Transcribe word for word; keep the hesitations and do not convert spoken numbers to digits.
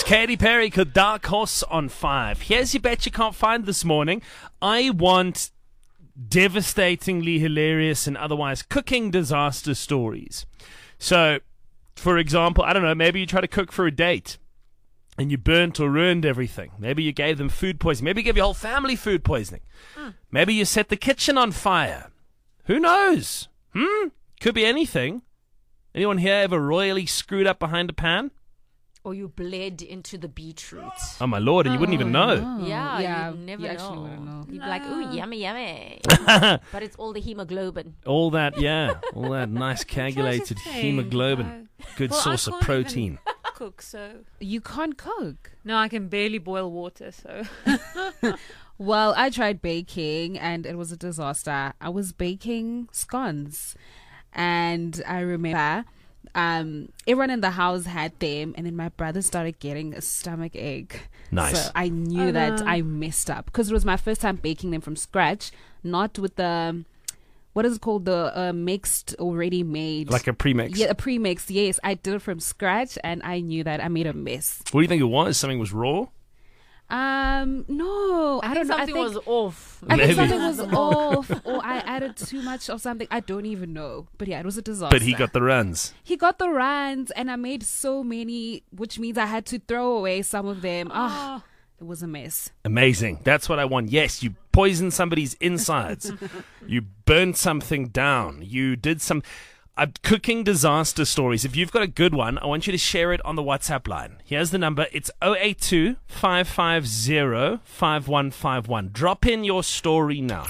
Katy Perry could Dark Horse on five. Here's your bet you can't find this morning. I want devastatingly hilarious and otherwise cooking disaster stories. So, for example, I don't know, maybe you try to cook for a date and you burnt or ruined everything. Maybe you gave them food poisoning. Maybe you gave your whole family food poisoning. Mm. Maybe you set the kitchen on fire. Who knows? Hmm? Could be anything. Anyone here ever royally screwed up behind a pan? Or you bled into the beetroot. Oh, my Lord, and you wouldn't even know. No. Yeah, Yeah, you'd never you know. actually wouldn't know. You'd be No. like, ooh, yummy, yummy. But it's all the hemoglobin. All that, yeah. All that nice coagulated thing, hemoglobin. Good Well, I source of can't protein. even cook, so You can't cook. no, I can barely boil water. So Well, I tried baking and it was a disaster. I was baking scones and I remember um, everyone in the house had them and then my brother started getting a stomach ache. Nice. So I knew Oh, that no. I messed up because it was my first time baking them from scratch, not with the, what is it called, the uh, mixed already made. Like a premix. Yeah, a premix, yes. I did it from scratch and I knew that I made a mess. What do you think it was? Something was raw? Um, no, I, I, don't think know. I something think was off. I think Maybe. something was off, or I added too much of something. I don't even know. But yeah, it was a disaster. But he got the runs. he got the runs, and I made so many, which means I had to throw away some of them. Ah, it was a mess. Amazing. That's what I want. Yes, you poisoned somebody's insides. You burned something down. You did some uh, cooking disaster stories. If you've got a good one, I want you to share it on the WhatsApp line. Here's the number. It's zero eight two, five five zero, five one five one. Drop in your story now.